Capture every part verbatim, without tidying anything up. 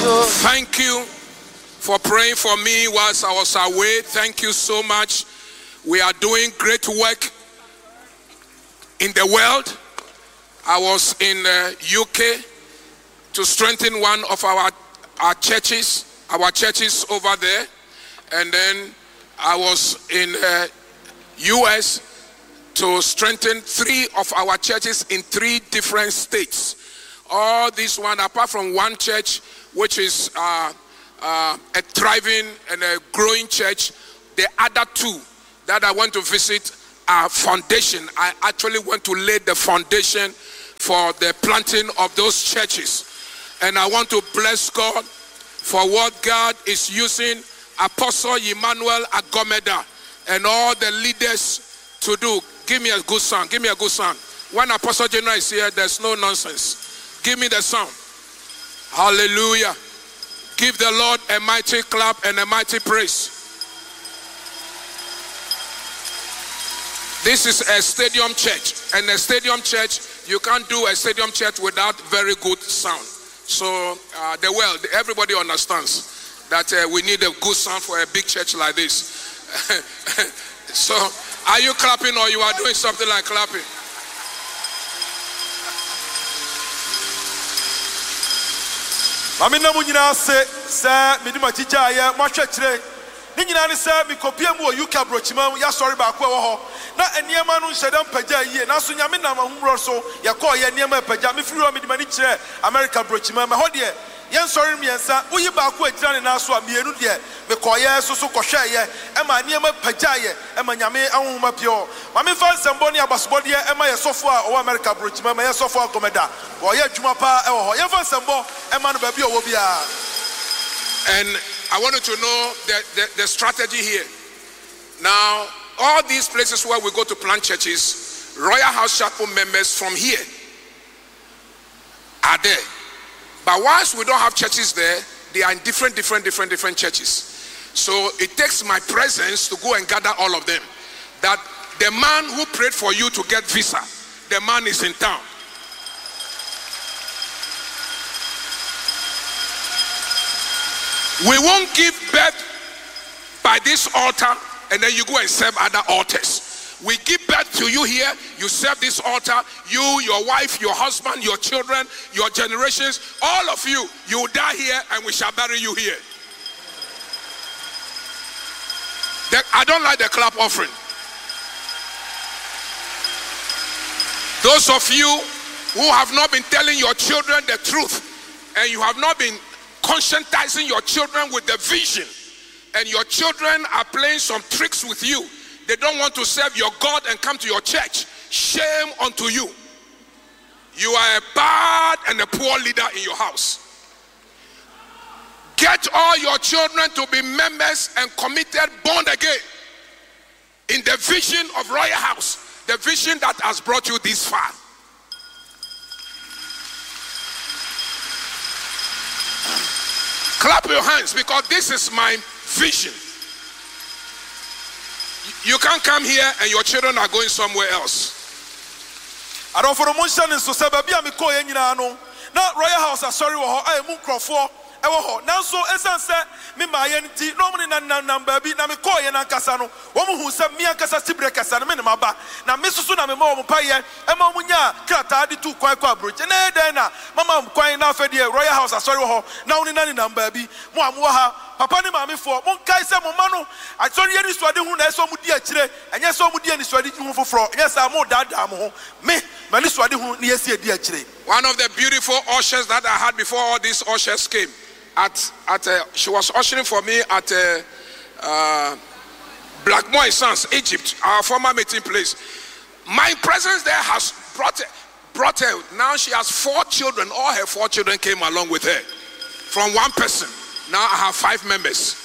Thank you for praying for me whilst I was away. Thank you so much. We are doing great work in the world. I was in the U K to strengthen one of our, our churches, our churches over there. And then I was in the U S to strengthen three of our churches in three different states. All this one, apart from one church, which is uh, uh, a thriving and a growing church, the other two that I want to visit are foundation. I actually want to lay the foundation for the planting of those churches. And I want to bless God for what God is using Apostle Emmanuel Agomeda and all the leaders to do. Give me a good song. Give me a good song. When Apostle General is here, there's no nonsense. Give me the song. Hallelujah. Give the Lord a mighty clap and a mighty praise. This is a stadium church. And a stadium church, you can't do a stadium church without very good sound. So uh, the world, everybody understands that uh, we need a good sound for a big church like this. So are you clapping or you are doing something like clapping? Mami na munyina se se midima chicha ye mo hwetire ni nyina ne se mi kopia mu o U K brochima ya sorry ba ko e wo ho na eniema no hyedam pagya yie na so nyame na mahumro so ye ko ye eniema pagya mi firi o midima ni kire America brochima ma ho de yen sorry miensa uyi ba ko agira ne na so a mienu de me ko ye so so kohwe ye e ma eniema pagya ye e ma nyame ahoma pio mami fa sembo ne abasobode ye e ma ye sofo a o America brochima ma ye sofo Agomeda o ye adwuma pa e wo ho ye fa sembo e ma no ba bi o wo bia. And I want you to know the, the, the strategy here. Now, all these places where we go to plant churches, Royal House Chapel members from here are there. But once we don't have churches there, they are in different, different, different, different churches. So it takes my presence to go and gather all of them. That the man who prayed for you to get visa, the man is in town. We won't give birth by this altar and then you go and serve other altars. We give birth to you here, you serve this altar, you, your wife, your husband, your children, your generations, all of you, you will die here and we shall bury you here. The, I don't like the clap offering. Those of you who have not been telling your children the truth and you have not been conscientizing your children with the vision, and your children are playing some tricks with you. They don't want to serve your God and come to your church. Shame unto you. You are a bad and a poor leader in your house. Get all your children to be members and committed, born again in the vision of Royal House, the vision that has brought you this far. Clap your hands because this is my vision. You can't come here and your children are going somewhere else. I don't for the motion in so sababi amiko ye nyina no. Na Royal House asori wo ho ay mu krofo e wo ho. Na so esan se me ma ye nti no mo na na baby na me ko ye na nkasa no. Wo mu hu se me ankasa sibre kasa no me na maba. Na me susu na me ma wo mo paye e ma mo nya krata de tu kwan kwa broche. Na e den na mama kwan na afedi Royal House asori wo ho. Na wo ni na ni na baby mo amu ha. Papa ni mami fo mon kai se mo ma no asori ye ni suade hu na eso mu di akire enye so mu di ni suade hu foforo enye sa mo dada mo ho me mani suade hu ni esi di akire. One of the beautiful ushers that I had before all these ushers came at at uh, she was ushering for me at uh, uh, Blackmore Sons, Egypt, our former meeting place. My presence there has brought brought her. Now she has four children. All her four children came along with her from one person. Now I have five members.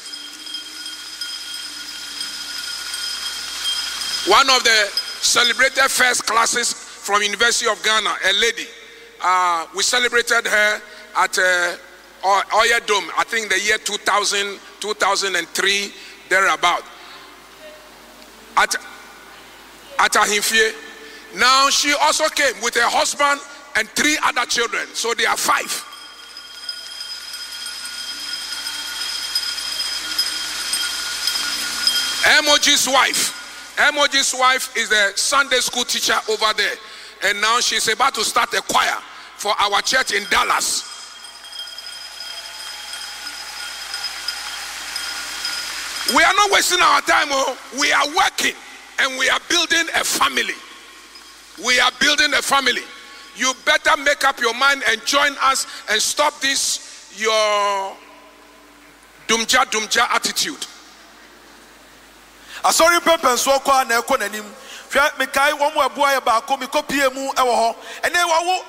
One of the celebrated first classes from University of Ghana, a lady, uh, we celebrated her at uh, Oya Dome, I think the year two thousand, two thousand three, thereabout. At, at Ahimfie. Now she also came with her husband and three other children, so they are five. Emoji's wife. Emoji's wife is a Sunday school teacher over there. And now she's about to start a choir for our church in Dallas. We are not wasting our time. Oh. We are working and we are building a family. We are building a family. You better make up your mind and join us and stop this, your dumja dumja attitude. Asori pepe so kwa na ekọ nanim. Hwe mekai wo mo aboa ya ba ko me kopie mu e wo ho. Ene wo